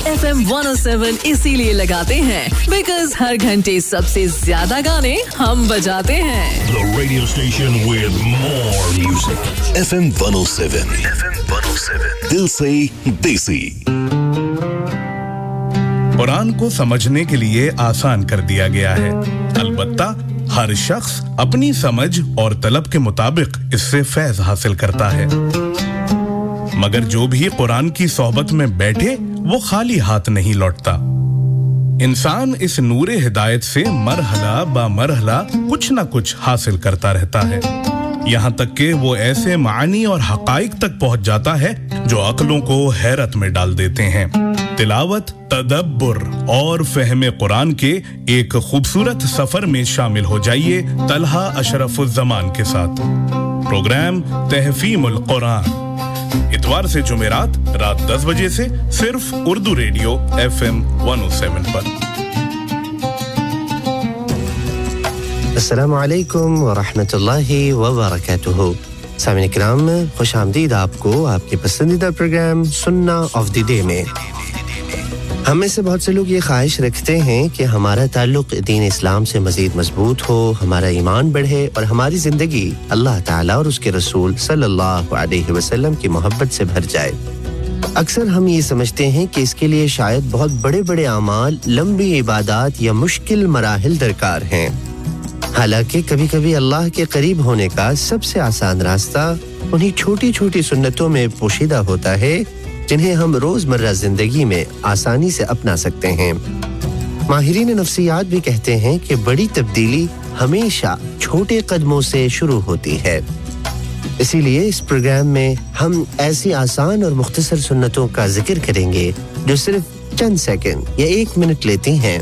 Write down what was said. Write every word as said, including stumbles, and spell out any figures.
F M one oh seven इसीलिए लगाते हैं because हर घंटे सबसे ज्यादा गाने हम बजाते हैं. The radio station with more music. F M one oh seven. F M one oh seven. दिल से देसी. कुरान को समझने के लिए आसान कर दिया गया है. अलबत्ता हर शख्स अपनी समझ और तलब के मुताबिक इससे फैज़ हासिल करता है. मगर जो भी कुरान की सोहबत में बैठे वो खाली हाथ नहीं लौटता. इंसान इस नूरे हिदायत से मरहला बा मरहला कुछ ना कुछ हासिल करता रहता है. यहाँ तक कि वो ऐसे मानी और हकाइक तक पहुंच जाता है जो अक्लों को हैरत में डाल देते हैं. तिलावत, तदब्बुर और फहमे कुरान के एक खूबसूरत सफर में शामिल हो जाइए तलहा अशरफुज़्ज़मान के साथ. प्रोग्राम तहफ़ीमुल कुरान इतवार से जुमेरात रात दस बजे से सिर्फ Urdu radio F M one oh seven पर. अस्सलामु अलैकुम व रहमतुल्लाहि व बरकातुहू. सामीन किराम, खुशामदीद आपको आपके पसंदीदा प्रोग्राम सुन्ना ऑफ द डे में. हम में से बहुत से लोग ये ख्वाहिश रखते हैं कि हमारा ताल्लुक दीन इस्लाम से मज़ीद मजबूत हो, हमारा ईमान बढ़े और हमारी ज़िंदगी अल्लाह ताला और उसके रसूल सल्लल्लाहु अलैहि वसल्लम की मोहब्बत से भर जाए. अक्सर हम ये समझते हैं कि इसके लिए शायद बहुत बड़े-बड़े अमाल, लंबी इबादत या मुश्किल मराहिल दरकार हैं. हालांकि कभी-कभी अल्लाह के करीब होने का सबसे आसान रास्ता उन्हीं छोटी-छोटी सुन्नतों में पोशीदा होता है जिन्हें हम रोजमर्रा जिंदगी में आसानी से अपना सकते हैं. माहिरीन नफ्सियात भी कहते हैं कि बड़ी तब्दीली हमेशा छोटे कदमों से शुरू होती है. इसीलिए इस प्रोग्राम में हम ऐसी आसान और मुख्तसर सुन्नतों का जिक्र करेंगे जो सिर्फ चंद सेकंड या एक मिनट लेती हैं